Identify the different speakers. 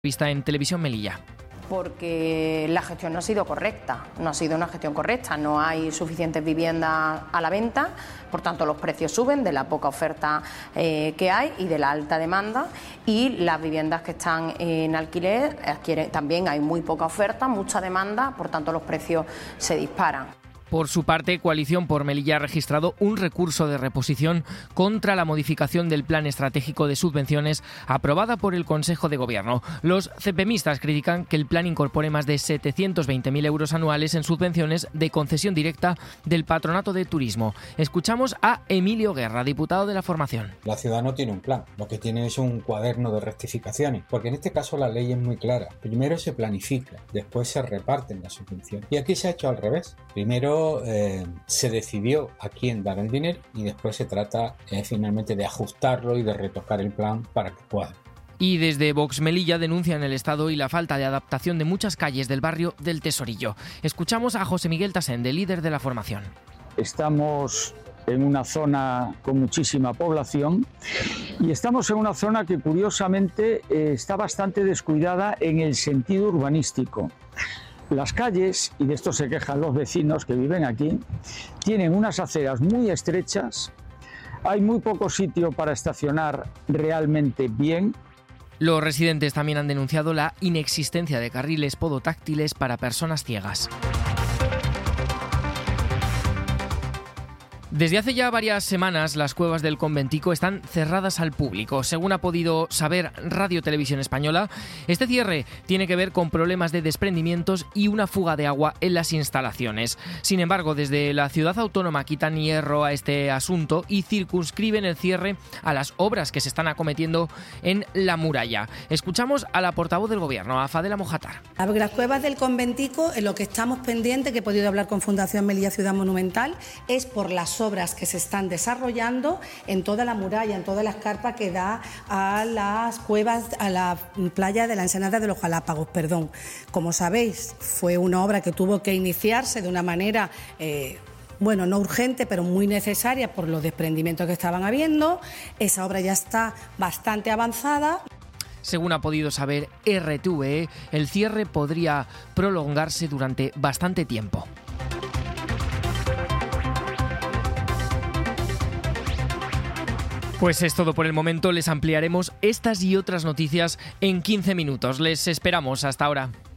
Speaker 1: Vista en Televisión Melilla.
Speaker 2: Porque la gestión no ha sido correcta, no ha sido una gestión correcta, no hay suficientes viviendas a la venta, por tanto los precios suben de la poca oferta que hay y de la alta demanda, y las viviendas que están en alquiler también hay muy poca oferta, mucha demanda, por tanto los precios se disparan.
Speaker 1: Por su parte, Coalición por Melilla ha registrado un recurso de reposición contra la modificación del Plan Estratégico de Subvenciones aprobada por el Consejo de Gobierno. Los CPMistas critican que el plan incorpore más de 720.000 euros anuales en subvenciones de concesión directa del Patronato de Turismo. Escuchamos a Emilio Guerra, diputado de la formación.
Speaker 3: La ciudad no tiene un plan, lo que tiene es un cuaderno de rectificaciones, porque en este caso la ley es muy clara. Primero se planifica, después se reparten las subvenciones. Y aquí se ha hecho al revés. Primero se decidió a quién dar el dinero y después se trata finalmente de ajustarlo y de retocar el plan para que cuadre.
Speaker 1: Y desde Vox Melilla denuncian el estado y la falta de adaptación de muchas calles del barrio del Tesorillo. Escuchamos a José Miguel Tasende, líder de la formación.
Speaker 4: Estamos en una zona con muchísima población y estamos en una zona que curiosamente está bastante descuidada en el sentido urbanístico. Las calles, y de esto se quejan los vecinos que viven aquí, tienen unas aceras muy estrechas, hay muy poco sitio para estacionar realmente bien.
Speaker 1: Los residentes también han denunciado la inexistencia de carriles podotáctiles para personas ciegas. Desde hace ya varias semanas, las cuevas del Conventico están cerradas al público. Según ha podido saber Radio Televisión Española, este cierre tiene que ver con problemas de desprendimientos y una fuga de agua en las instalaciones. Sin embargo, desde la ciudad autónoma quitan hierro a este asunto y circunscriben el cierre a las obras que se están acometiendo en la muralla. Escuchamos a la portavoz del Gobierno, a Fadela Mojatar.
Speaker 5: Las cuevas del Conventico, en lo que estamos pendientes, que he podido hablar con Fundación Melilla Ciudad Monumental, es por las obras que se están desarrollando en toda la muralla, en toda la escarpa que da a las cuevas, a la playa de la Ensenada de los Galápagos, Como sabéis, fue una obra que tuvo que iniciarse de una manera no urgente, pero muy necesaria por los desprendimientos que estaban habiendo. Esa obra ya está bastante avanzada.
Speaker 1: Según ha podido saber RTVE, el cierre podría prolongarse durante bastante tiempo. Pues es todo por el momento. Les ampliaremos estas y otras noticias en 15 minutos. Les esperamos. Hasta ahora.